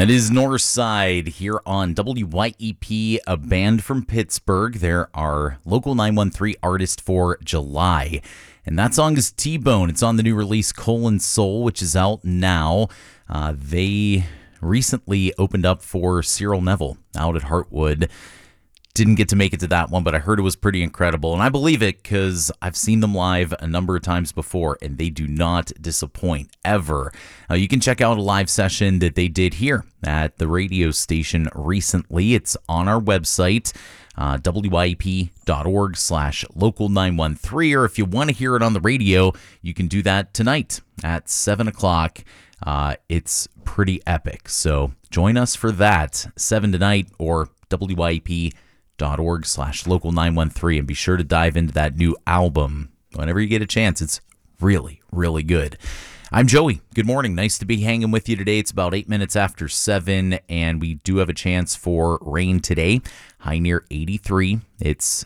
That is Northside here on WYEP, a band from Pittsburgh. They're our Local 913 artist for July. And that song is T-Bone. It's on the new release Colon Soul, which is out now. They recently opened up for Cyril Neville out at Heartwood. Didn't get to make it to that one, but I heard it was pretty incredible. And I believe it because I've seen them live a number of times before, and they do not disappoint, ever. You can check out a live session that they did here at the radio station recently. It's on our website, wyep.org/local913. Or if you want to hear it on the radio, you can do that tonight at 7 o'clock. It's pretty epic. So join us for that, 7 tonight, or wyep.org/local913, and be sure to dive into that new album whenever you get a chance. It's really, really good. I'm Joey. Good morning. Nice to be hanging with you today. It's about 8 minutes after 7, and we do have a chance for rain today. High near 83. It's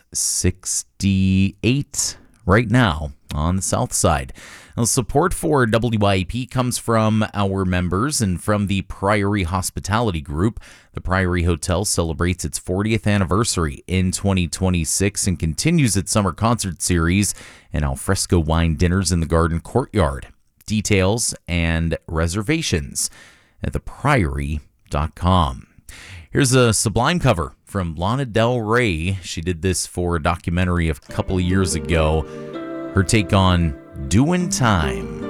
68 right now on the south side. Now, support for WYEP comes from our members and from the Priory Hospitality Group. The Priory Hotel celebrates its 40th anniversary in 2026 and continues its summer concert series and alfresco wine dinners in the garden courtyard. Details and reservations at thepriory.com. Here's a Sublime cover from Lana Del Rey. She did this for a documentary a couple of years ago. Her take on Doin' Time.